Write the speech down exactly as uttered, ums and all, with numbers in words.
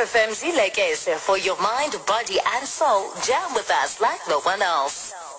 F M Z लेके इसे for your mind, body and soul. Jam with us like no one else.